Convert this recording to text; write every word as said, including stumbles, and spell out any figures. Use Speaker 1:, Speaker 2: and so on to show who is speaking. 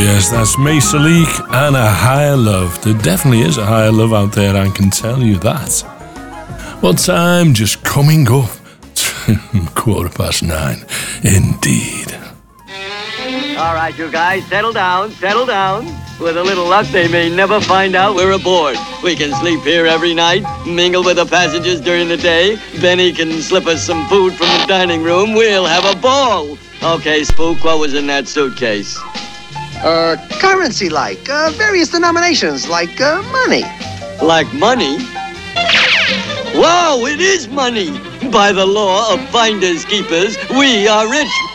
Speaker 1: Yes, that's me, Salik, and a higher love. There definitely is a higher love out there, I can tell you that. Well, time just coming up to quarter past nine, indeed.
Speaker 2: All right, you guys, settle down, settle down. With a little luck, they may never find out we're aboard. We can sleep here every night, mingle with the passengers during the day. Benny can slip us some food from the dining room. We'll have a ball. Okay, Spook, what was in that suitcase?
Speaker 3: Uh, currency like, uh, various denominations, like, uh, money.
Speaker 2: Like money? Wow, it is money! By the law of finders keepers, we are rich.